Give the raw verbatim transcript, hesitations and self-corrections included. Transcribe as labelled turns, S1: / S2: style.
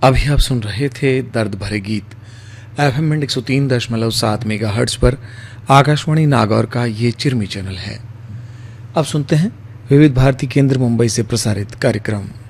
S1: अभी आप सुन रहे थे दर्द भरे गीत एफएम में एक सौ तीन दशमलव सात मेगाहर्ट्ज पर आकाशवाणी नागौर का ये चिरमी चैनल है। अब सुनते हैं विविध भारती केंद्र मुंबई से प्रसारित कार्यक्रम।